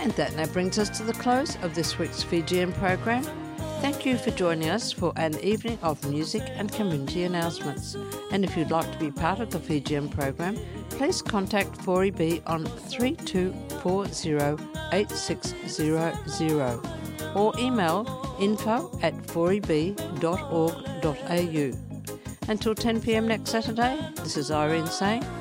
And that now brings us to the close of this week's Fijian program. Thank you for joining us for an evening of music and community announcements. And if you'd like to be part of the Fijian program, please contact 4EB on 32408600 or email info@4eb.org.au. Until 10 p.m. next Saturday, this is Irene saying